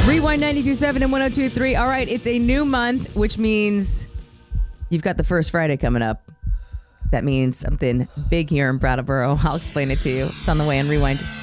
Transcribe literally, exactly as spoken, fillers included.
Rewind ninety-two point seven and one oh two point three. All right, it's a new month, which means you've got the first Friday coming up. That means something big here in Brattleboro. I'll explain it to you. It's on the way on Rewind.